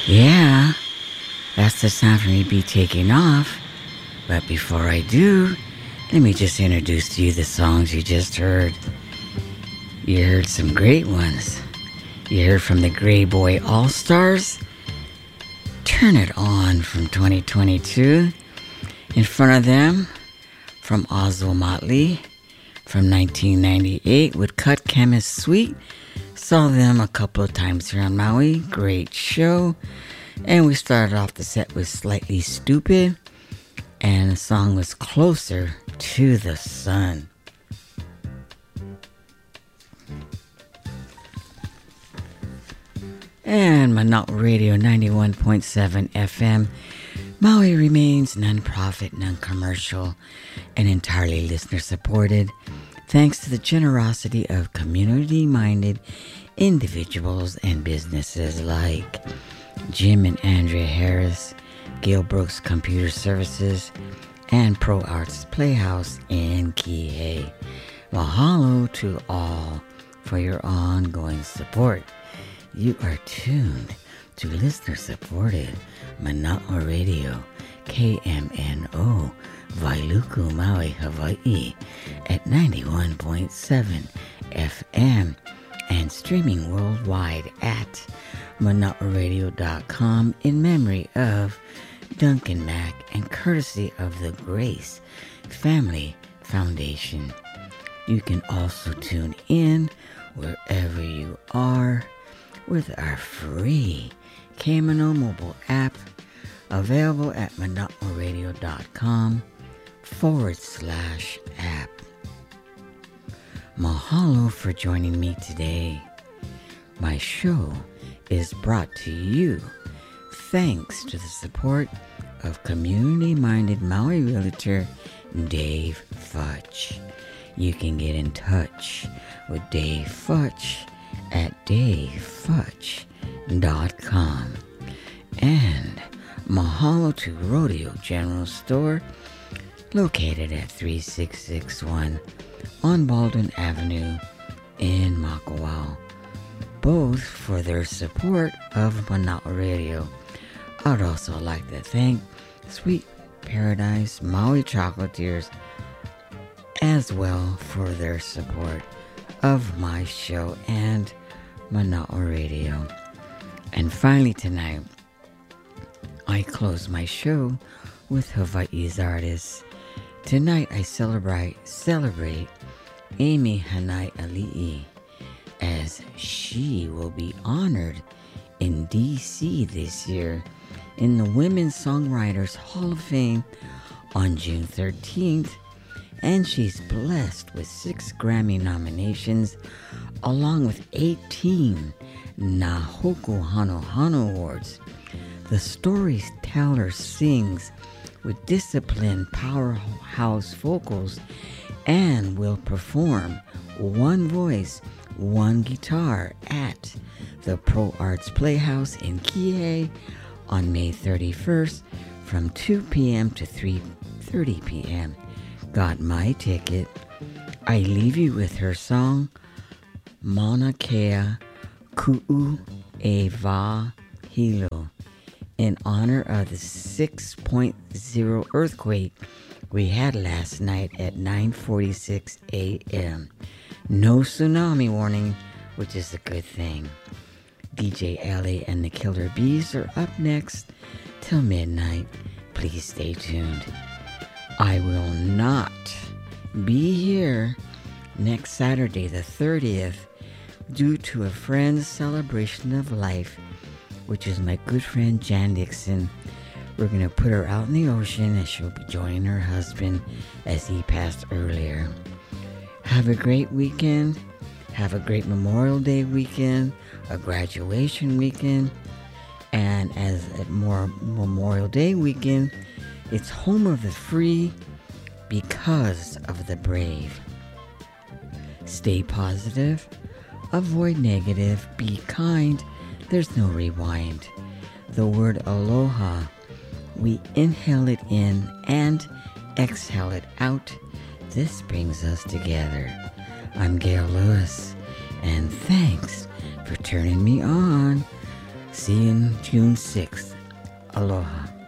Yeah, that's the time for me to be taking off. But before I do, let me just introduce to you the songs you just heard. You heard some great ones. You heard from the Grey Boy All-Stars, Turn It On from 2022. In front of them, from Oswald Motley from 1998 with Cut Chemist Suite. Saw them a couple of times here on Maui. Great show. And we started off the set with Slightly Stupid. And the song was Closer to the Sun. And Mana'a Radio 91.7 FM. Maui remains non-profit, non-commercial, and entirely listener-supported, thanks to the generosity of community-minded individuals and businesses like Jim and Andrea Harris, Gail Brooks Computer Services, and Pro Arts Playhouse in Kihei. Mahalo to all for your ongoing support. You are tuned to listener-supported Mana'a Radio, KMNO, Wailuku, Maui, Hawaii, at 91.7 FM and streaming worldwide at mana'aradio.com in memory of Duncan Mack and courtesy of the Grace Family Foundation. You can also tune in wherever you are with our free KMNO mobile app available at mana'aradio.com/app. Mahalo for joining me today. My show is brought to you thanks to the support of community-minded Maui realtor Dave Futch. You can get in touch with Dave Futch at davefutch.com. And mahalo to Rodeo General Store, located at 3661 on Baldwin Avenue in Makawao, both for their support of Mana'a Radio. I'd also like to thank Sweet Paradise Maui Chocolatiers as well for their support of my show and Mana'a Radio. And finally tonight, I close my show with Hawaii's artists. Tonight I celebrate Amy Hanai Ali'i, as she will be honored in D.C. this year in the Women's Songwriters Hall of Fame on June 13th, and she's blessed with 6 Grammy nominations along with 18 Nahoku Hano Hano Awards. The storyteller sings with disciplined powerhouse vocals and will perform one voice, one guitar at the Pro Arts Playhouse in Kihei on May 31st from 2 p.m. to 3:30 p.m. Got my ticket. I leave you with her song, Mauna Kea Ku'u e Wa Hilo, in honor of the 6.0 earthquake we had last night at 9:46 a.m. No tsunami warning, which is a good thing. DJ Ellie and the Killer Bees are up next till midnight. Please stay tuned. I will not be here next Saturday the 30th due to a friend's celebration of life, which is my good friend Jan Dixon. We're going to put her out in the ocean and she'll be joining her husband as he passed earlier. Have a great weekend. Have a great Memorial Day weekend, a graduation weekend, and as a more Memorial Day weekend, it's home of the free because of the brave. Stay positive, avoid negative, be kind, there's no rewind. The word aloha, we inhale it in and exhale it out. This brings us together. I'm Gail Lewis, and thanks for turning me on. See you on June 6th. Aloha.